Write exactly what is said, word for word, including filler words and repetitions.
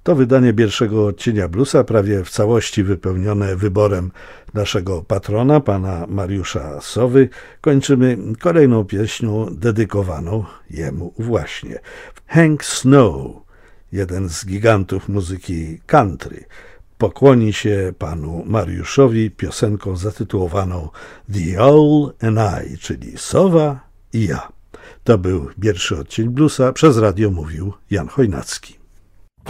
To wydanie pierwszego odcienia bluesa, prawie w całości wypełnione wyborem naszego patrona, pana Mariusza Sowy, kończymy kolejną pieśnią dedykowaną jemu właśnie. Hank Snow, jeden z gigantów muzyki country, pokłoni się panu Mariuszowi piosenką zatytułowaną The Owl and I, czyli Sowa i ja. To był pierwszy odcień bluesa, przez radio mówił Jan Chojnacki.